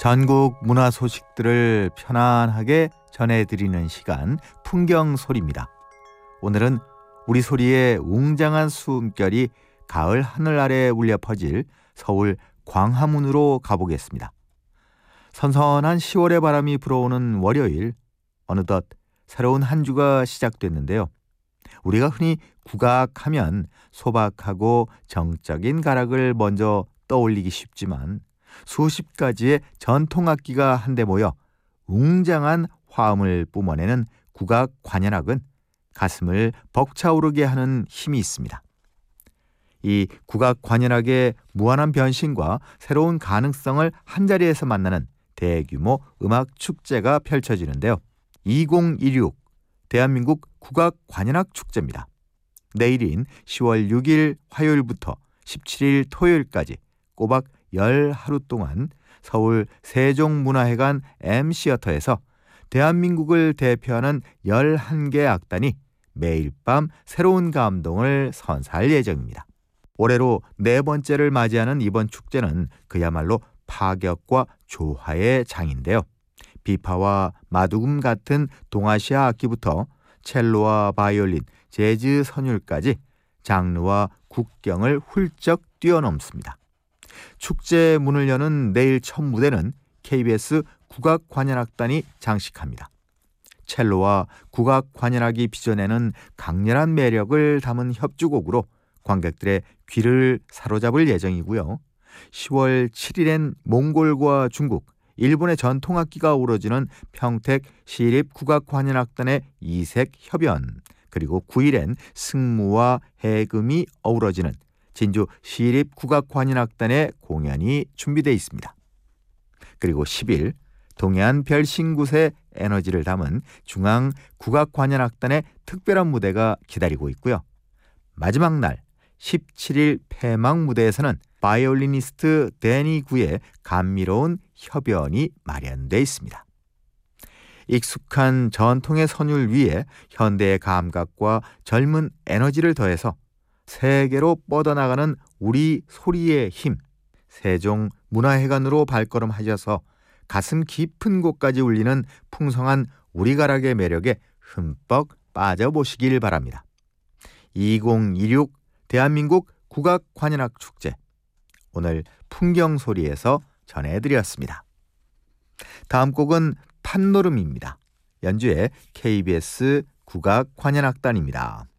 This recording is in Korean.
전국 문화 소식들을 편안하게 전해드리는 시간 풍경소리입니다. 오늘은 우리 소리의 웅장한 숨결이 가을 하늘 아래 울려 퍼질 서울 광화문으로 가보겠습니다. 선선한 10월의 바람이 불어오는 월요일, 어느덧 새로운 한 주가 시작됐는데요. 우리가 흔히 국악하면 소박하고 정적인 가락을 먼저 떠올리기 쉽지만 수십 가지의 전통악기가 한데 모여 웅장한 화음을 뿜어내는 국악 관현악은 가슴을 벅차오르게 하는 힘이 있습니다. 이 국악 관현악의 무한한 변신과 새로운 가능성을 한자리에서 만나는 대규모 음악 축제가 펼쳐지는데요. 2016 대한민국 국악 관현악 축제입니다. 내일인 10월 6일 화요일부터 17일 토요일까지 꼬박 10하루 동안 서울 세종문화회관 M시어터에서 대한민국을 대표하는 11개 악단이 매일 밤 새로운 감동을 선사할 예정입니다. 올해로 4번째를 맞이하는 이번 축제는 그야말로 파격과 조화의 장인데요. 비파와 마두금 같은 동아시아 악기부터 첼로와 바이올린, 재즈 선율까지 장르와 국경을 훌쩍 뛰어넘습니다. 축제 문을 여는 내일 첫 무대는 KBS 국악관현악단이 장식합니다. 첼로와 국악관현악이 빚어내는 강렬한 매력을 담은 협주곡으로 관객들의 귀를 사로잡을 예정이고요. 10월 7일엔 몽골과 중국, 일본의 전통악기가 어우러지는 평택 시립국악관현악단의 이색협연, 그리고 9일엔 승무와 해금이 어우러지는 진주 시립국악관현악단의 공연이 준비되어 있습니다. 그리고 10일 동해안 별신굿의 에너지를 담은 중앙국악관현악단의 특별한 무대가 기다리고 있고요. 마지막 날 17일 폐막 무대에서는 바이올리니스트 데니 구의 감미로운 협연이 마련되어 있습니다. 익숙한 전통의 선율 위에 현대의 감각과 젊은 에너지를 더해서 세계로 뻗어나가는 우리 소리의 힘, 세종문화회관으로 발걸음하셔서 가슴 깊은 곳까지 울리는 풍성한 우리가락의 매력에 흠뻑 빠져보시길 바랍니다. 2016 대한민국 국악관현악 축제, 오늘 풍경소리에서 전해드렸습니다. 다음 곡은 판노름입니다. 연주의 KBS 국악관현악단입니다.